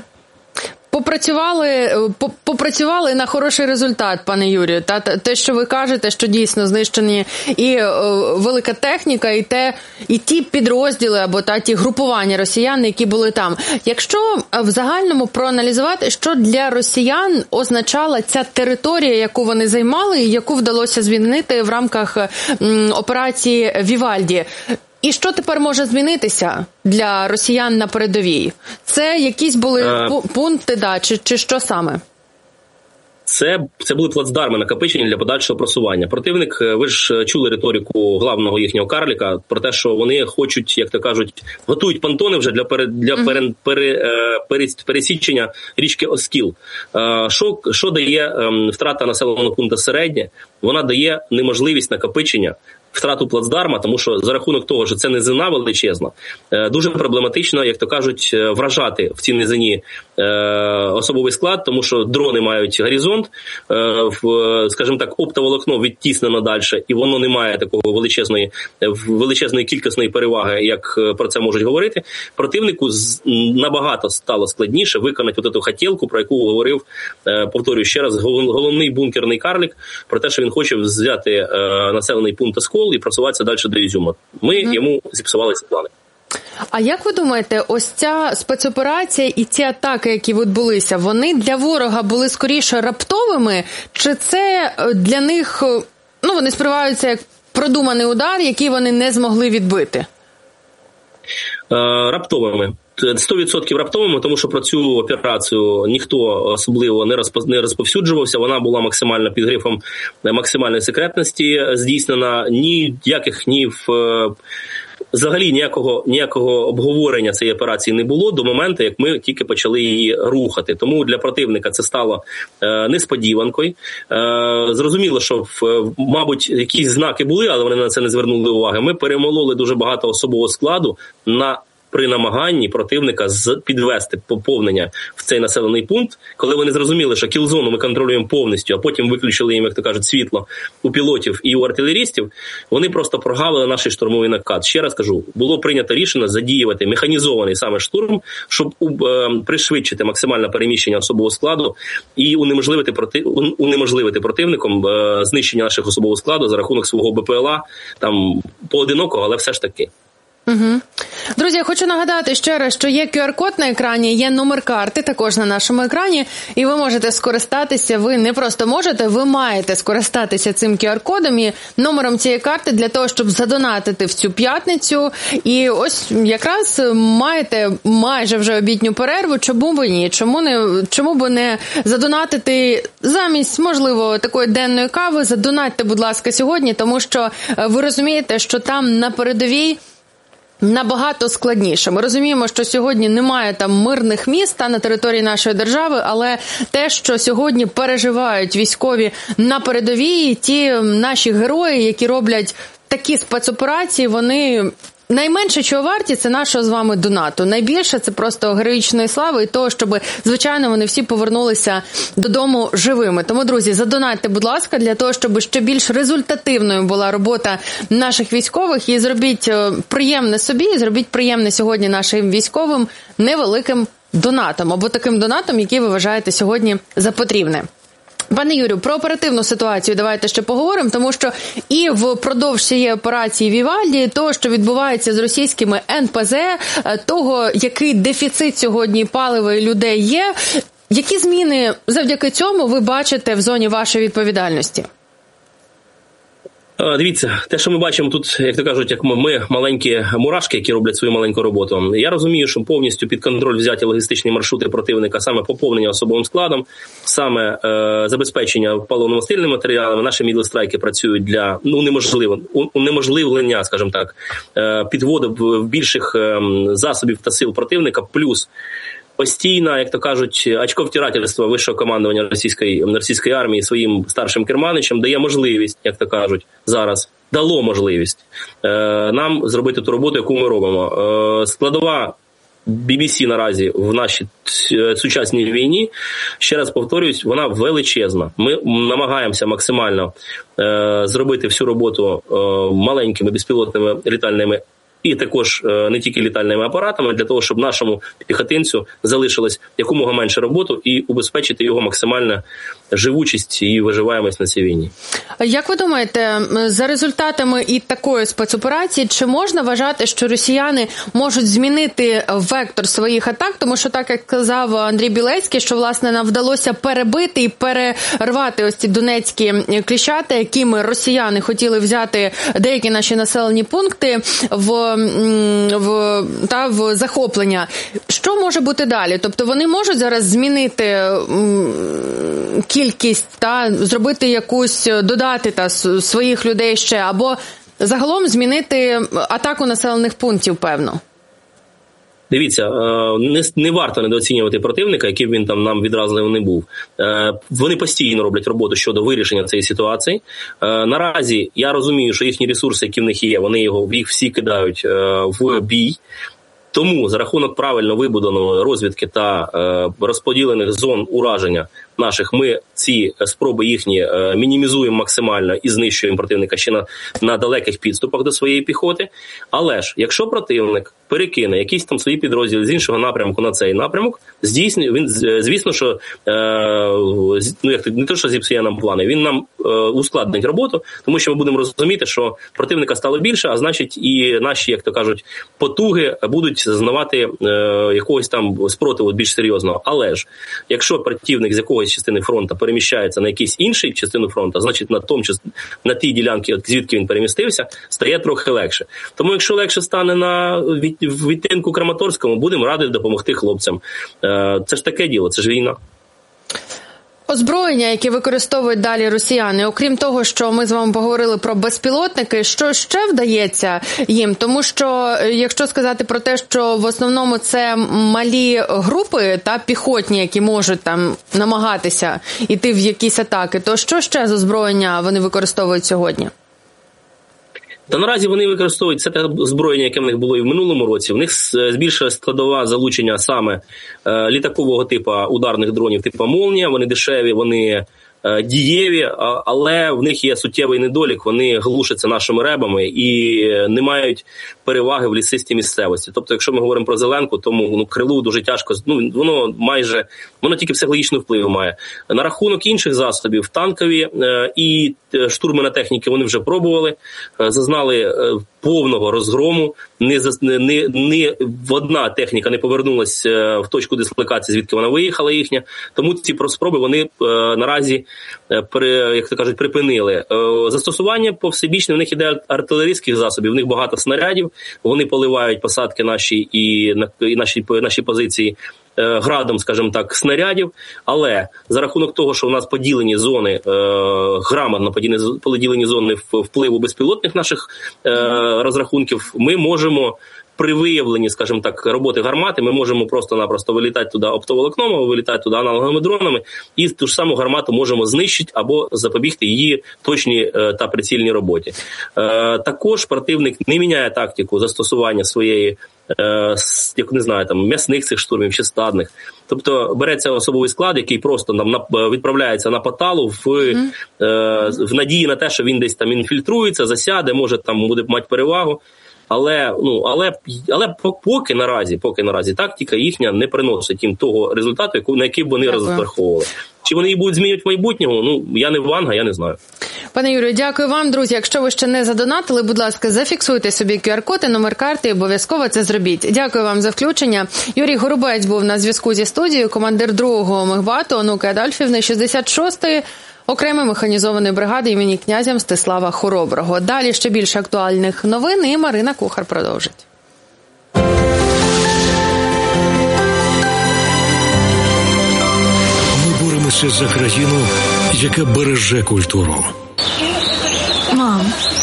S12: Попрацювали на хороший результат, пане Юрію. Те, що ви кажете, що дійсно знищені і велика техніка, і ті підрозділи або ті групування росіян, які були там. Якщо в загальному проаналізувати, що для росіян означала ця територія, яку вони займали і яку вдалося звільнити в рамках операції «Вівальді», і що тепер може змінитися для росіян на передовій? Це якісь були пункти, чи що саме?
S17: Це були плацдарми накопичення для подальшого просування. Противник, ви ж чули риторику главного їхнього карліка про те, що вони хочуть, як то кажуть, готують понтони вже для пересічення річки Оскіл. Що дає втрата населеного пункту Середнє? Вона дає неможливість накопичення, втрату плацдарма, тому що за рахунок того, що це низина величезна, дуже проблематично, як то кажуть, вражати в цій низині особовий склад, тому що дрони мають горизонт, скажімо так, оптоволокно відтіснено далі, і воно не має такого величезної кількісної переваги, як про це можуть говорити. Противнику набагато стало складніше виконати цю хотілку, про яку говорив, повторюю ще раз, головний бункерний карлик, про те, що він хоче взяти населений пункт Оскол і просуватися далі до Ізюма. Ми йому зіпсували ці плани.
S12: А як ви думаєте, ось ця спецоперація і ці атаки, які відбулися, вони для ворога були скоріше раптовими, чи це для них, вони сприймаються як продуманий удар, який вони не змогли відбити?
S17: Раптовими. 100% раптовими, тому що про цю операцію ніхто особливо не розповсюджувався, вона була максимально під грифом максимальної секретності здійснена, ніяких взагалі ніякого обговорення цієї операції не було до моменту, як ми тільки почали її рухати. Тому для противника це стало несподіванкою. Зрозуміло, що, мабуть, якісь знаки були, але вони на це не звернули уваги. Ми перемололи дуже багато особового складу при намаганні противника підвести поповнення в цей населений пункт, коли вони зрозуміли, що кілзону ми контролюємо повністю, а потім виключили їм, як то кажуть, світло у пілотів і у артилерістів, вони просто прогавили наш штурмовий накат. Ще раз кажу, було прийнято рішення задіювати механізований саме штурм, щоб пришвидшити максимальне переміщення особового складу і унеможливити противником знищення наших особового складу за рахунок свого БПЛА, там поодинокого, але все ж таки.
S12: Угу. Друзі, я хочу нагадати ще раз, що є QR-код на екрані, є номер карти також на нашому екрані, і ви можете скористатися, ви не просто можете, ви маєте скористатися цим QR-кодом і номером цієї карти для того, щоб задонатити в цю п'ятницю. І ось якраз маєте майже вже обідню перерву, чому б ні? Чому б не задонатити замість, можливо, такої денної кави? Задонатьте, будь ласка, сьогодні, тому що ви розумієте, що там на передовій набагато складніше. Ми розуміємо, що сьогодні немає там мирних міст на території нашої держави, але те, що сьогодні переживають військові на передовій, ті наші герої, які роблять такі спецоперації, вони найменше, чого варті, це нашого з вами донату. Найбільше – це просто героїчної слави і того, щоб, звичайно, вони всі повернулися додому живими. Тому, друзі, задонатьте, будь ласка, для того, щоб ще більш результативною була робота наших військових. І зробіть приємне собі, і зробіть приємне сьогодні нашим військовим невеликим донатом. Або таким донатом, який ви вважаєте сьогодні за потрібне. Пане Юрію, про оперативну ситуацію давайте ще поговоримо, тому що і впродовж цієї операції Вівальді, того, що відбувається з російськими НПЗ, того, який дефіцит сьогодні палива і людей є, які зміни завдяки цьому ви бачите в зоні вашої відповідальності?
S17: Дивіться, те, що ми бачимо тут, як то кажуть, як ми маленькі мурашки, які роблять свою маленьку роботу. Я розумію, що повністю під контроль взяті логістичні маршрути противника, саме поповнення особовим складом, саме забезпечення паливно-мастильними матеріалами. Наші мідлстрайки працюють для унеможливлення, скажімо так, підводу більших засобів та сил противника, плюс постійно, як то кажуть, очковтирательство вищого командування російської армії своїм старшим керманичам дає можливість, як то кажуть, зараз дало можливість нам зробити ту роботу, яку ми робимо. Складова BBC наразі в нашій сучасній війні, ще раз повторююсь, вона величезна. Ми намагаємося максимально зробити всю роботу маленькими безпілотними літальними і також не тільки літальними апаратами, для того, щоб нашому піхотинцю залишилось якомога менше роботи і убезпечити його максимальну живучість і виживаємость на цій війні.
S12: Як ви думаєте, за результатами і такої спецоперації, чи можна вважати, що росіяни можуть змінити вектор своїх атак? Тому що, так як казав Андрій Білецький, що, власне, нам вдалося перебити і перервати ось ці донецькі кліщата, якими росіяни хотіли взяти деякі наші населені пункти в захоплення. Що може бути далі? Тобто вони можуть зараз змінити кількість, зробити якусь, додати своїх людей ще, або загалом змінити атаку населених пунктів, певно?
S17: Дивіться, не варто недооцінювати противника, яким він там нам відразливо не був. Вони постійно роблять роботу щодо вирішення цієї ситуації. Наразі я розумію, що їхні ресурси, які в них є, вони їх всі кидають в бій. Тому за рахунок правильно вибудованої розвідки та розподілених зон ураження наших, ми ці спроби їхні мінімізуємо максимально і знищуємо противника ще на далеких підступах до своєї піхоти. Але ж, якщо противник перекине якісь там свої підрозділи з іншого напрямку на цей напрямок, він, звісно, що не те, що зіпсує нам плани, він нам ускладнить роботу, тому що ми будемо розуміти, що противника стало більше, а значить і наші, як то кажуть, потуги будуть зазнавати якогось там спротиву більш серйозного. Але ж, якщо противник з якогось частини фронту переміщається на якійсь іншій частину фронту, значить на тій ділянці, звідки він перемістився, стає трохи легше. Тому якщо легше стане на відтинку Краматорському, будемо раді допомогти хлопцям. Це ж таке діло, це ж війна.
S12: Озброєння, яке використовують далі росіяни, окрім того, що ми з вами поговорили про безпілотники, що ще вдається їм? Тому що, якщо сказати про те, що в основному це малі групи та піхотні, які можуть там намагатися йти в якісь атаки, то що ще з озброєння вони використовують сьогодні?
S17: Та наразі вони використовують все те озброєння, яке в них було і в минулому році. В них збільшилась складова залучення саме літакового типу ударних дронів типу «Молнія». Вони дешеві, вони дієві, але в них є суттєвий недолік. Вони глушаться нашими ребами і не мають переваги в лісистій місцевості. Тобто, якщо ми говоримо про зеленку, тому крилу дуже тяжко, воно тільки психологічний вплив має. На рахунок інших засобів, танкові і штурмана техніки вони вже пробували, зазнали повного розгрому. Ні одна техніка не повернулася в точку дислокації, звідки вона виїхала їхня. Тому ці спроби вони наразі, як то кажуть, припинили. Застосування повсебічне, в них іде артилерійських засобів, в них багато снарядів, вони поливають посадки наші і наші позиції градом, скажімо так, снарядів, але за рахунок того, що у нас поділені зони, грамотно поділені зони впливу безпілотних наших розрахунків, ми можемо при виявленні, скажімо так, роботи гармати, ми можемо просто-напросто вилітати туди оптоволокном, або вилітати туди аналоговими дронами, і ту ж саму гармату можемо знищити або запобігти її точній та прицільній роботі. Також противник не міняє тактику застосування своєї, як не знаю, там м'ясних цих штурмів чи стадних. Тобто береться особовий склад, який просто відправляється на поталу в надії на те, що він десь там інфільтрується, засяде, може там буде мати перевагу. Але поки наразі тактика їхня не приносить їм того результату, на який б вони розраховували. Чи вони її будуть змінювати в майбутньому? Я не Ванга, я не знаю.
S12: Пане Юрію, дякую вам. Друзі, якщо ви ще не задонатили, будь ласка, зафіксуйте собі QR-код і номер карти, і обов'язково це зробіть. Дякую вам за включення. Юрій Горобець був на зв'язку зі студією, командир 2-го мехбату онуки Адольфівни 66-ї окремої механізованої бригади імені князя Мстислава Хороброго. Далі ще більше актуальних новин, і Марина Кухар продовжить.
S9: Ми боремося за країну, яка береже культуру.
S18: Мам.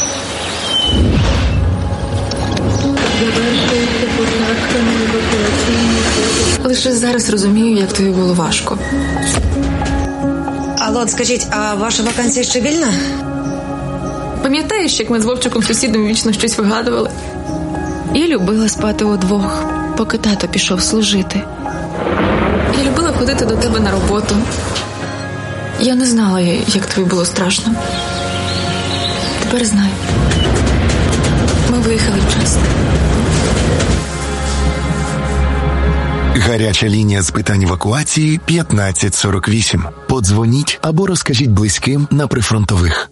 S18: Лише зараз розумію, як тобі було важко.
S19: Алло, скажіть, а ваша вакансія ще вільна?
S18: Пам'ятаєш, як ми з Вовчиком сусідом вічно щось вигадували? Я любила спати удвох, поки тато пішов служити. Я любила ходити до тебе на роботу. Я не знала, як тобі було страшно. Тепер знаю. Ми виїхали вчасно.
S20: Гаряча лінія з питань евакуації 1548. Подзвоніть або розкажіть близьким на прифронтових.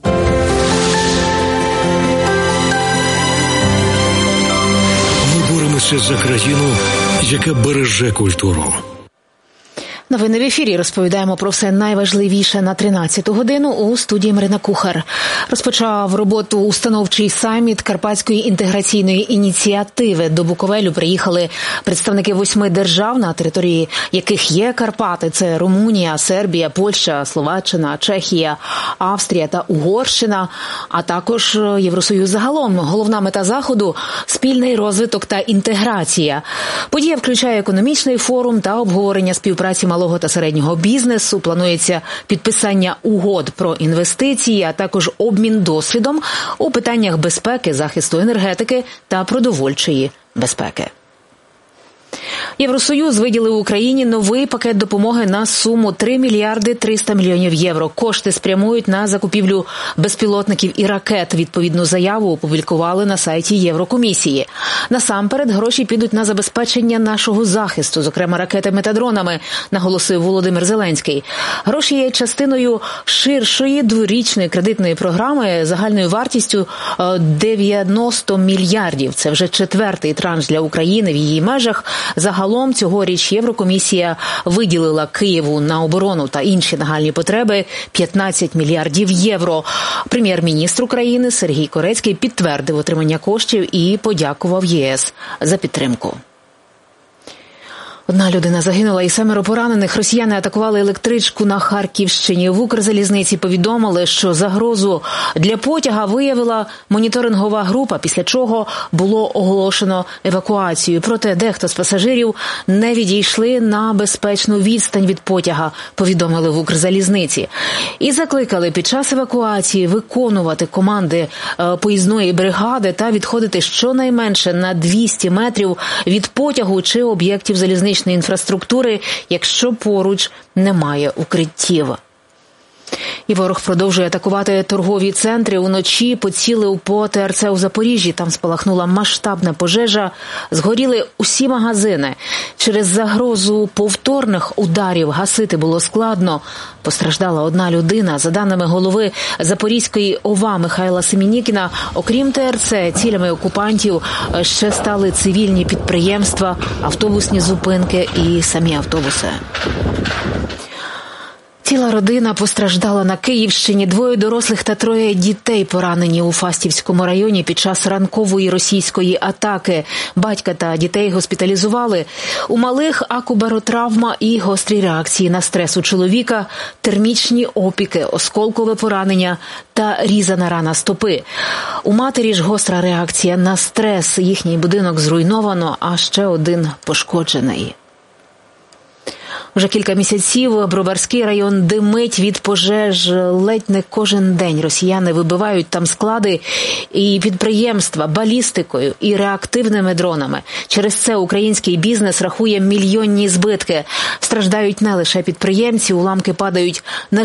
S9: Ми боремося за країну, яка береже культуру.
S1: Новини в ефірі. Розповідаємо про все найважливіше на 13-ту годину у студії Марина Кухар. Розпочав роботу установчий саміт Карпатської інтеграційної ініціативи. До Буковелю приїхали представники 8 держав, на території яких є Карпати. Це Румунія, Сербія, Польща, Словаччина, Чехія, Австрія та Угорщина, а також Євросоюз загалом. Головна мета заходу – спільний розвиток та інтеграція. Подія включає економічний форум та обговорення співпраці малого та середнього бізнесу. Планується підписання угод про інвестиції, а також обмін досвідом у питаннях безпеки, захисту енергетики та продовольчої безпеки. Євросоюз виділив Україні новий пакет допомоги на суму 3 мільярди 300 мільйонів євро. Кошти спрямують на закупівлю безпілотників і ракет. Відповідну заяву опублікували на сайті Єврокомісії. Насамперед, гроші підуть на забезпечення нашого захисту, зокрема ракетами та дронами, наголосив Володимир Зеленський. Гроші є частиною ширшої дворічної кредитної програми загальною вартістю 90 мільярдів. Це вже 4-й транш для України в її межах. Загалом цьогоріч Єврокомісія виділила Києву на оборону та інші нагальні потреби 15 мільярдів євро. Прем'єр-міністр України Сергій Корецький підтвердив отримання коштів і подякував ЄС за підтримку. Одна людина загинула і 7 поранених. Росіяни атакували електричку на Харківщині. В Укрзалізниці повідомили, що загрозу для потяга виявила моніторингова група, після чого було оголошено евакуацію. Проте дехто з пасажирів не відійшли на безпечну відстань від потяга, повідомили в Укрзалізниці. І закликали під час евакуації виконувати команди поїзної бригади та відходити щонайменше на 200 метрів від потягу чи об'єктів залізничної інфраструктури, якщо поруч немає укриттів. І ворог продовжує атакувати торгові центри. Уночі поцілив по ТРЦ у Запоріжжі. Там спалахнула масштабна пожежа. Згоріли усі магазини. Через загрозу повторних ударів гасити було складно. Постраждала одна людина. За даними голови Запорізької ОВА Михайла Семенікіна, окрім ТРЦ, цілями окупантів ще стали цивільні підприємства, автобусні зупинки і самі автобуси. Ціла родина постраждала на Київщині. 2 дорослих та 3 дітей поранені у Фастівському районі під час ранкової російської атаки. Батька та дітей госпіталізували. У малих акубаротравма і гострі реакції на стрес у чоловіка, термічні опіки, осколкове поранення та різана рана стопи. У матері ж гостра реакція на стрес. Їхній будинок зруйновано, а ще один пошкоджений. Вже кілька місяців Броварський район димить від пожеж. Ледь не кожен день росіяни вибивають там склади і підприємства балістикою і реактивними дронами. Через це український бізнес рахує мільйонні збитки. Страждають не лише підприємці, уламки падають на